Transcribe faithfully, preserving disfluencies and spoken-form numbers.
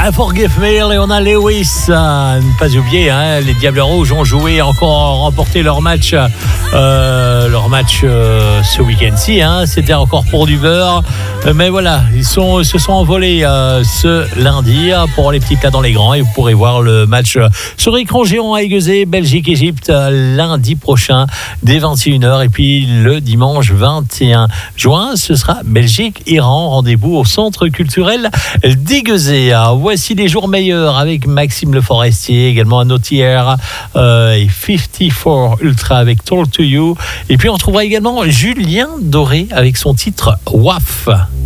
Forgive Me, Leona Lewis. Euh, ne pas oublier, hein, les Diables Rouges ont joué, encore remporté leur match, euh, leur match euh, ce week-end-ci. Hein, c'était encore pour du beurre. Mais voilà, ils sont, se sont envolés euh, ce lundi pour les petits plats dans les grands. Et vous pourrez voir le match sur écran géant à Aiguezé, Belgique-Égypte, lundi prochain dès vingt et une heures. Et puis le dimanche vingt et un juin, ce sera Belgique-Iran. Rendez-vous au centre culturel d'Aiguezé. Voici les jours meilleurs avec Maxime Le Forestier, également un Nautière euh, et cinquante-quatre Ultra avec Talk to You. Et puis on trouvera également Julien Doré avec son titre W A F.